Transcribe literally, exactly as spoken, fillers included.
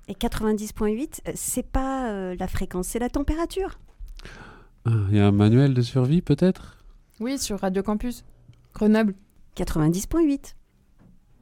Et quatre-vingt-dix virgule huit, c'est pas euh, la fréquence, c'est la température. Il y a un manuel de survie peut-être ? Oui, sur Radio Campus. Grenoble. quatre-vingt-dix virgule huit.